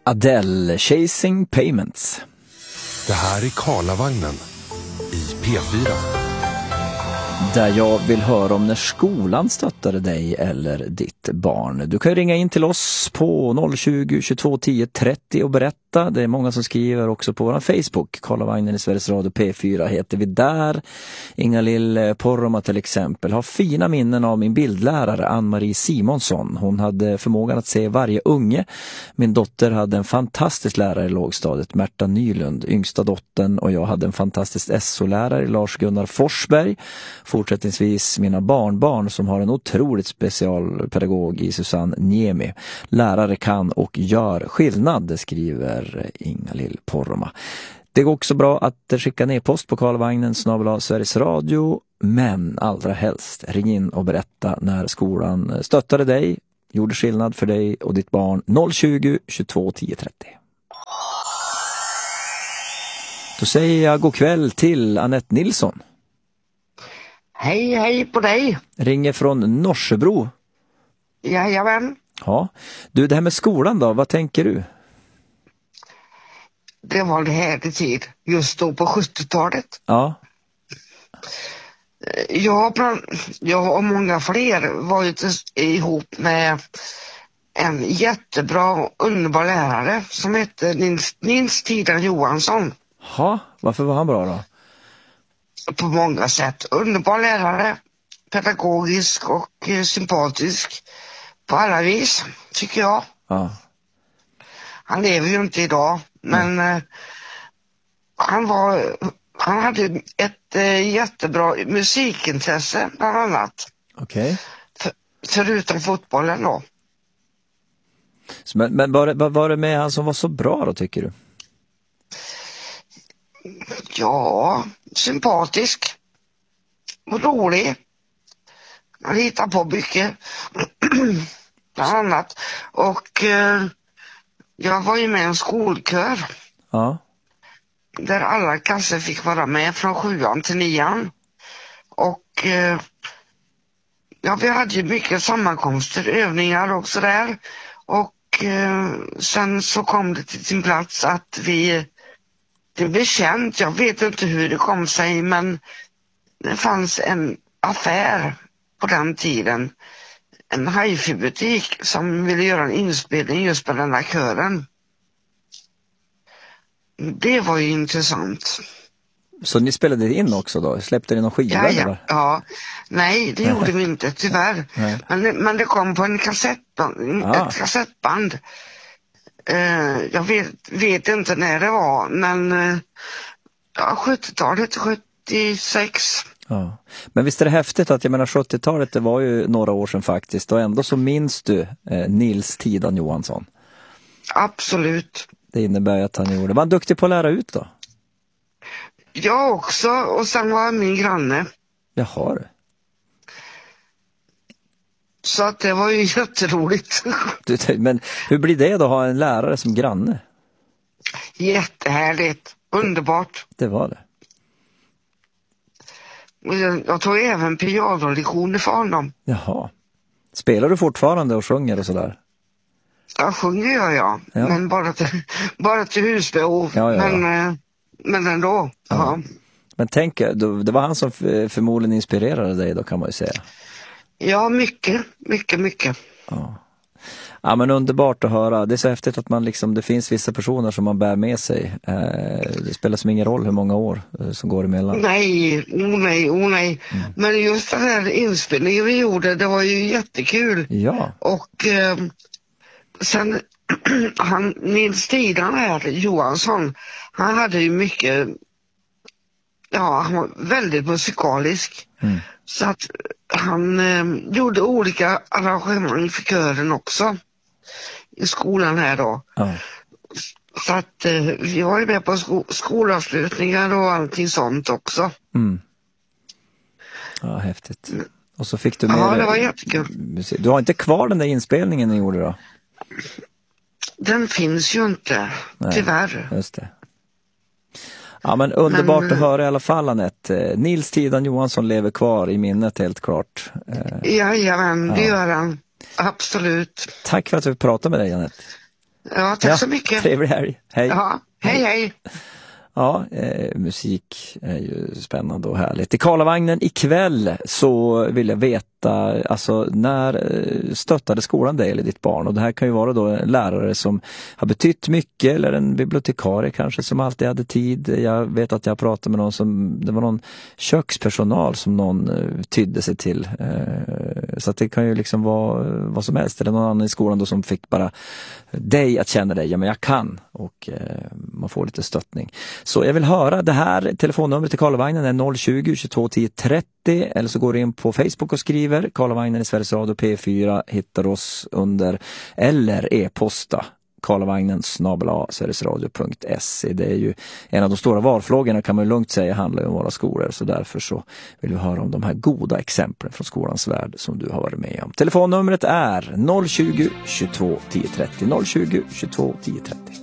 Adele, Chasing Payments. Det här är Karlavagnen i P4. Där jag vill höra om när skolan stöttade dig eller ditt barn. Du kan ringa in till oss på 020 22 10 30 och berätta. Det är många som skriver också på vår Facebook. Karlavagnen i Sveriges Radio P4 heter vi där. Inga-Lill Porroma till exempel har fina minnen av min bildlärare Ann-Marie Simonsson. Hon hade förmågan att se varje unge. Min dotter hade en fantastisk lärare i lågstadiet, Märta Nylund, yngsta dottern, och jag hade en fantastisk SO-lärare, Lars-Gunnar Forsberg. Fortsättningsvis mina barnbarn som har en otroligt specialpedagog i Susanne Niemi. Lärare kan och gör skillnad, skriver Inga-Lill Porroma. Det går också bra att skicka ner post på Karlavagnen /Sveriges Radio, men allra helst ring in och berätta när skolan stöttade dig, gjorde skillnad för dig och ditt barn. 020 22 10 30. Då säger jag god kväll till Anette Nilsson. Hej på dig. Ringer från Norsebro. Jajamän. Ja. Du, det här med skolan då, vad tänker du? Det var en härlig tid, just då på 70-talet. Ja. Jag och många fler var ju ihop med en jättebra och underbar lärare som hette Nils Tidan Johansson. Ja, varför var han bra då? På många sätt. Underbar lärare, pedagogisk och sympatisk på alla vis, tycker jag. Ja. Han lever ju inte idag, men han hade ett jättebra musikintresse bland annat. Okej. Förutom fotbollen då. Men var det med han som var så bra då, tycker du? Ja, sympatisk. Rolig. Han hittar på mycket. Bland annat. Och jag var ju med i en skolkör. Ja. Där alla klasser fick vara med från 7:an till 9:an. Och vi hade ju mycket sammankomster, övningar och sådär. Och sen så kom det till sin plats att det blev känt, jag vet inte hur det kom sig, men det fanns en affär på den tiden, en hifi-butik som ville göra en inspelning just på den här kören. Det var ju intressant. Så ni spelade in också då? Släppte ni någon skiva? Eller? Ja. Nej, det gjorde vi inte, tyvärr. Men det kom på en kassettband, ett kassettband. Jag vet inte när det var, men 70-talet, 76. Ja. Men visst är det häftigt att, jag menar, 70-talet, det var ju några år sedan faktiskt, och ändå så minns du Nils Tidan Johansson. Absolut. Det innebär att han gjorde. Var han duktig på att lära ut då? Jag också, och sen var han min granne. Jaha du. Så att det var ju jätteroligt. Men hur blir det då att ha en lärare som granne? Jättehärligt, underbart. Det var det. Jag tog även pianolektioner för honom. Jaha. Spelar du fortfarande och sjunger och sådär? Jag sjunger ja. Men bara till husbehov. Ja. Men ändå. Ja. Men tänk, det var han som förmodligen inspirerade dig då, kan man ju säga. Ja, mycket. Ja, men underbart att höra. Det är så häftigt att man liksom, det finns vissa personer som man bär med sig. Det spelar som ingen roll hur många år som går emellan. Nej. Men just den här inspelningen vi gjorde, det var ju jättekul. Ja. Och sen Nils Tidan här, Johansson, han hade ju mycket, han var väldigt musikalisk. Så att han gjorde olika arrangemang för kören också i skolan här då. Så att vi var ju med på skolavslutningar och allting sånt också. Ja, häftigt. Och så fick du med det var jättekul. Du har inte kvar den där inspelningen ni gjorde då? Den finns ju inte, tyvärr. Just det. Ja, men underbart att höra i alla fall, Anette. Nils Tidan Johansson lever kvar i minnet, helt klart. Jajamän, det gör han. Absolut. Tack för att du pratade med dig, Anette. Ja, tack så mycket. Trevlig helg. Hej. Ja, hej. Ja, musik är ju spännande och härligt. I Karlavagnen ikväll så vill jag veta, alltså när stöttade skolan dig eller ditt barn? Och det här kan ju vara då en lärare som har betytt mycket eller en bibliotekarie kanske som alltid hade tid. Jag vet att jag pratade med någon det var någon kökspersonal som någon tydde sig till. Så att det kan ju liksom vara vad som helst. Eller någon annan i skolan då som fick bara dig att känna dig, ja men jag kan. Och man får lite stöttning. Så jag vill höra det här. Telefonnumret till Karlavagnen är 020 22 10 30 eller så går du in på Facebook och skriver Karlavagnen i Sveriges Radio P4, hittar oss under eller e-posta karlavagnen@sverigesradio.se. Det är ju en av de stora valfrågorna kan man ju lugnt säga handlar om våra skolor, så därför så vill vi höra om de här goda exemplen från skolans värld som du har varit med om. Telefonnumret är 020 22 10 30 020 22 10 30.